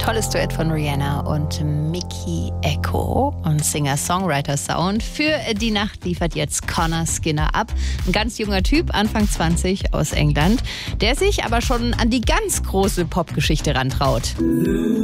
Tolles Duett von Rihanna und Mickey Echo und Singer-Songwriter-Sound. Für die Nacht liefert jetzt Connor Skinner ab. Ein ganz junger Typ, Anfang 20 aus England, der sich aber schon an die ganz große Popgeschichte rantraut.